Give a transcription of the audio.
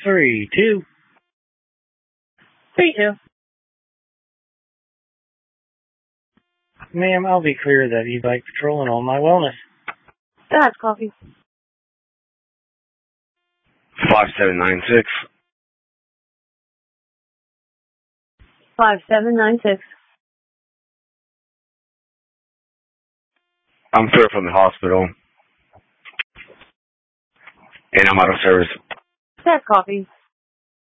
3, 2. 3, 2. Ma'am, I'll be clear that e-bike patrol and all my wellness. That's coffee. 5796. 5796. I'm through from the hospital. And I'm out of service. That's coffee.